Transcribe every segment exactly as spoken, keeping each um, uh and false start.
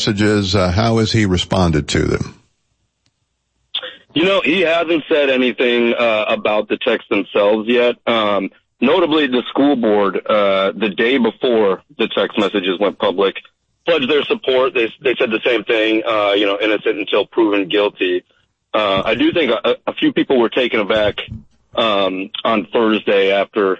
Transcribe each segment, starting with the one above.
Messages, uh, how has he responded to them? You know, he hasn't said anything uh, about the texts themselves yet. Um, notably, the school board, uh, the day before the text messages went public, pledged their support. They they said the same thing, uh, you know, innocent until proven guilty. Uh, I do think a, a few people were taken aback um, on Thursday after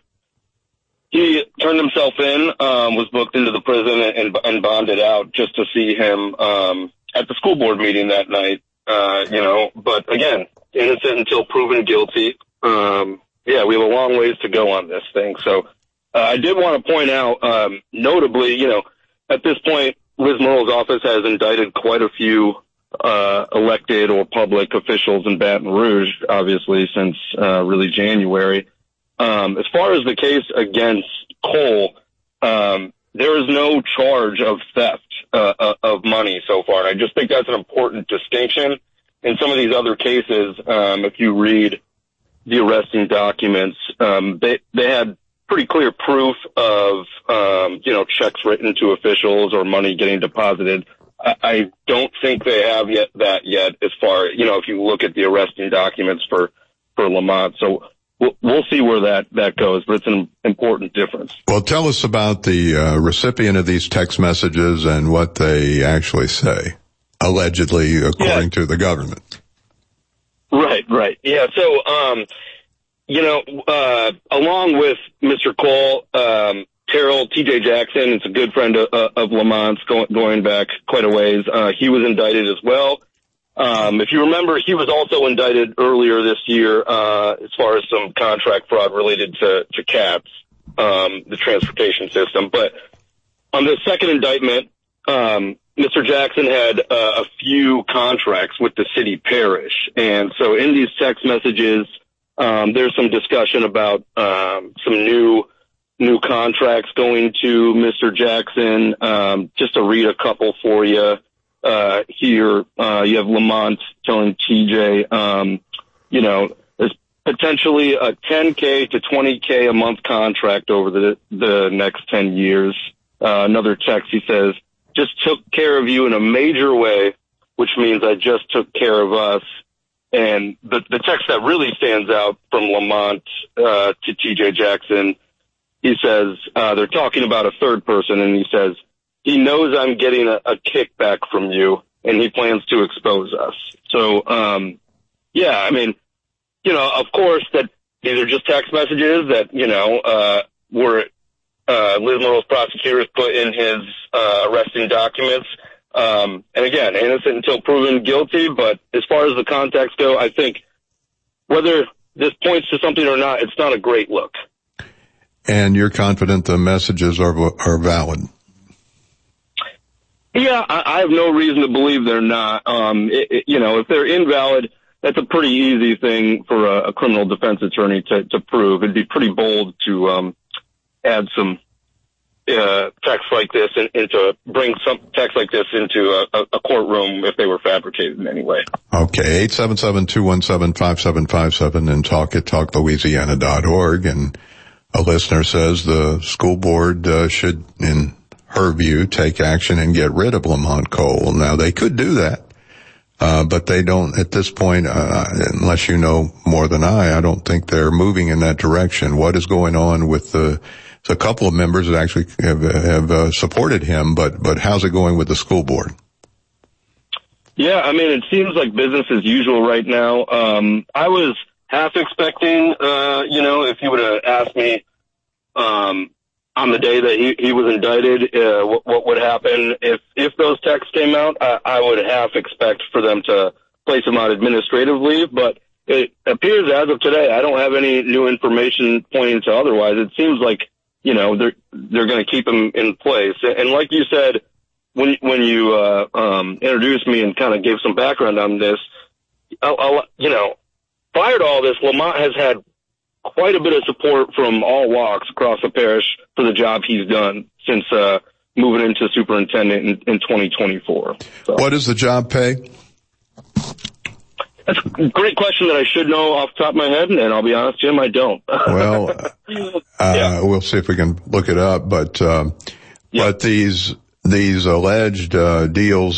he turned himself in, um, was booked into the prison and, and bonded out just to see him um, at the school board meeting that night. Uh, you know, but again, innocent until proven guilty. Um, yeah, we have a long ways to go on this thing. So uh, I did want to point out, um, notably, you know, at this point, Liz Murrow's office has indicted quite a few uh, elected or public officials in Baton Rouge, obviously, since uh, really January. Um, as far as the case against Cole, um, there is no charge of theft uh, of money so far. And I just think that's an important distinction. In some of these other cases, um, if you read the arresting documents, um, they they had pretty clear proof of, um, you know, checks written to officials or money getting deposited. I, I don't think they have yet that yet as far, you know, if you look at the arresting documents for, for Lamont. So we'll, we'll see where that, that goes, but it's an important difference. Well, tell us about the uh, recipient of these text messages and what they actually say, allegedly, according yeah. to the government. Right, right. Yeah, so, um, you know, uh, along with Mister Cole, um, Terrell, T J Jackson, it's a good friend of, uh, of Lamont's going, going back quite a ways. Uh, he was indicted as well. Um, if you remember, he was also indicted earlier this year, uh, as far as some contract fraud related to, to CATS, um, the transportation system. But on the second indictment, um, Mister Jackson had uh, a few contracts with the city parish. And so in these text messages, um, there's some discussion about, um, some new, new contracts going to Mister Jackson. Um, just to read a couple for you. Uh, here, uh, you have Lamont telling T J, um, you know, there's potentially a ten K to twenty K a month contract over the, the next ten years. Uh, another text, he says, just took care of you in a major way, which means I just took care of us. And the, the text that really stands out from Lamont, uh, to T J Jackson, he says, uh, they're talking about a third person, and he says, he knows I'm getting a, a kickback from you, and he plans to expose us. So, um, yeah, I mean, you know, of course that these are just text messages that, you know, uh, were, uh, Liz Murrow's prosecutors put in his, uh, arresting documents. Um, and again, innocent until proven guilty, but as far as the context go, I think whether this points to something or not, it's not a great look. And you're confident the messages are, are valid? Yeah, I, I have no reason to believe they're not. Um, it, it, you know, if they're invalid, that's a pretty easy thing for a, a criminal defense attorney to, to prove. It'd be pretty bold to, um, add some, uh, text like this in, into, bring some text like this into a, a courtroom if they were fabricated in any way. Okay, eight seven seven, two one seven, five seven five seven and talk at talk louisiana dot org. And a listener says the school board, uh, should, in her view, take action and get rid of Lamont Cole. Now, they could do that, uh, but they don't at this point, uh, unless you know more than I, I don't think they're moving in that direction. What is going on with the, a couple of members that actually have, have uh, supported him, but, but how's it going with the school board? Yeah, I mean, it seems like business as usual right now. Um, I was half expecting, uh, you know, if you would have asked me, um, on the day that he, he was indicted, uh, what, what would happen if, if those texts came out? I, I would half expect for them to place him on administrative leave, but it appears as of today, I don't have any new information pointing to otherwise. It seems like, you know, they're, they're going to keep him in place. And like you said, when, when you, uh, um, introduced me and kind of gave some background on this, I'll, I'll, you know, prior to all this, Lamont has had quite a bit of support from all walks across the parish for the job he's done since uh moving into superintendent in, in twenty twenty-four. So. What does the job pay? That's a great question that I should know off the top of my head, and I'll be honest, Jim, I don't. Well, uh, yeah. We'll see if we can look it up, but um, yeah. but these these alleged uh, deals